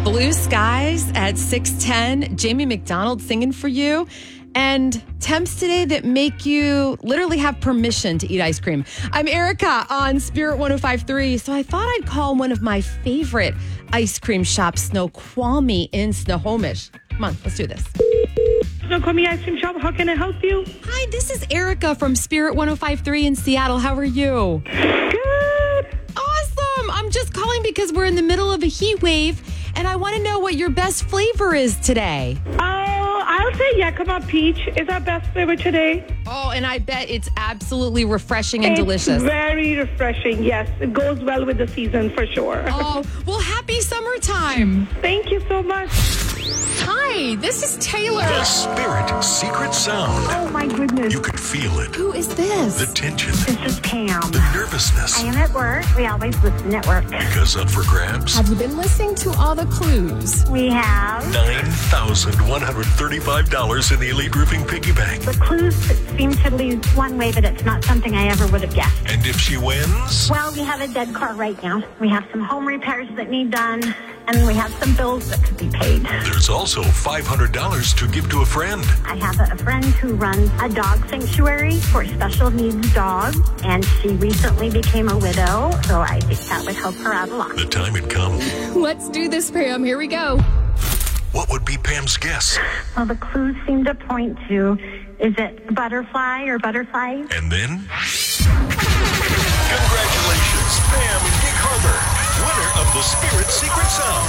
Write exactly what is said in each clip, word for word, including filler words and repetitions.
Blue Skies at six ten. Jamie McDonald singing for you. And temps today that make you literally have permission to eat ice cream. I'm Erica on Spirit one oh five point three. So I thought I'd call one of my favorite ice cream shops, Snoqualmie in Snohomish. Come on, let's do this. Snoqualmie Ice Cream Shop, how can I help you? Hi, this is Erica from Spirit one oh five point three in Seattle. How are you? Good. Awesome. I'm just calling because we're in the middle of a heat wave, and I want to know what your best flavor is today. Oh, I'll say Yakima Peach is our best flavor today. Oh, and I bet it's absolutely refreshing and it's delicious. Very refreshing, yes. It goes well with the season for sure. Oh, well, happy summertime. Thank you so much. Hi, this is Taylor. The Spirit Secret Sound. Oh, my goodness. You can feel it. Who is this? The tension. This is Pam. The nervousness. I am at work. We always listen at work. Because up for grabs. Have you been listening to all the clues? We have. nine thousand one hundred thirty-five dollars in the Elite Roofing Piggy Bank. The clues seem to lead one way, but it's not something I ever would have guessed. And if she wins? Well, we have a dead car right now. We have some home repairs that need done, and we have some bills that could be paid. There's also five hundred dollars to give to a friend. I have a, a friend who runs a dog sanctuary for special needs dogs, and she recently became a widow, so I think that would help her out a lot. The time had come. Let's do this, Pam. Here we go. What would be Pam's guess? Well, the clues seem to point to, is it butterfly or butterflies? And then? Congratulations, Pam in Gig Harbor, winner of the Spirit Secret Sound.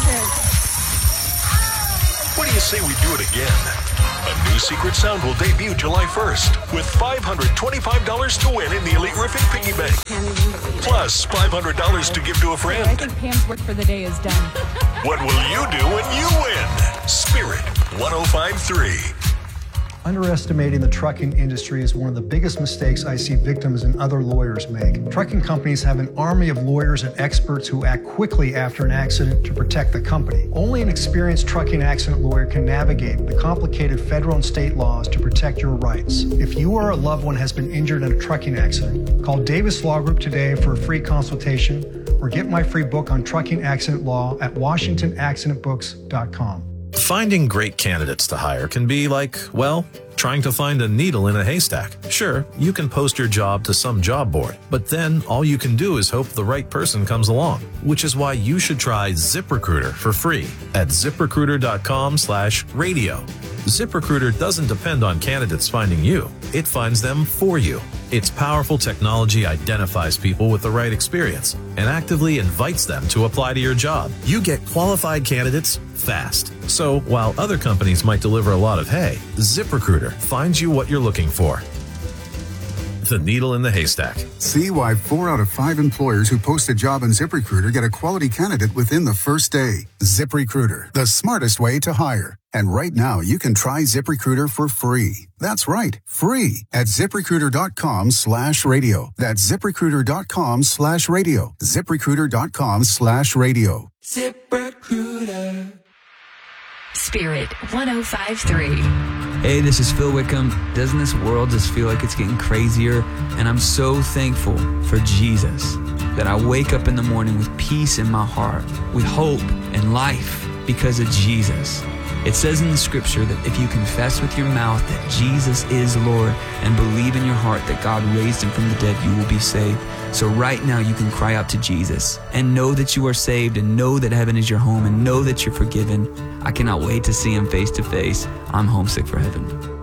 What do you say we do it again? A new Secret Sound will debut July first with five hundred twenty-five dollars to win in the Elite Roofing Piggy Bank. Plus five hundred dollars to give to a friend. I think Pam's work for the day is done. What will you do when you win? Spirit one oh five point three. Underestimating the trucking industry is one of the biggest mistakes I see victims and other lawyers make. Trucking companies have an army of lawyers and experts who act quickly after an accident to protect the company. Only an experienced trucking accident lawyer can navigate the complicated federal and state laws to protect your rights. If you or a loved one has been injured in a trucking accident, call Davis Law Group today for a free consultation or get my free book on trucking accident law at washington accident books dot com. Finding great candidates to hire can be like, well, trying to find a needle in a haystack. Sure, you can post your job to some job board, but then all you can do is hope the right person comes along, which is why you should try ZipRecruiter for free at ZipRecruiter.com slash radio. ZipRecruiter doesn't depend on candidates finding you. It finds them for you. Its powerful technology identifies people with the right experience and actively invites them to apply to your job. You get qualified candidates fast. So while other companies might deliver a lot of hay, ZipRecruiter finds you what you're looking for. The needle in the haystack. See why four out of five employers who post a job on ZipRecruiter get a quality candidate within the first day. ZipRecruiter, the smartest way to hire. And right now, you can try ZipRecruiter for free. That's right, free at ZipRecruiter.com slash radio. That's ZipRecruiter.com slash radio. ZipRecruiter.com slash radio. ZipRecruiter. Spirit one oh five point three. Hey, this is Phil Wickham. Doesn't this world just feel like it's getting crazier? And I'm so thankful for Jesus that I wake up in the morning with peace in my heart, with hope and life because of Jesus. It says in the scripture that if you confess with your mouth that Jesus is Lord and believe in your heart that God raised him from the dead, you will be saved. So right now you can cry out to Jesus and know that you are saved and know that heaven is your home and know that you're forgiven. I cannot wait to see him face to face. I'm homesick for heaven.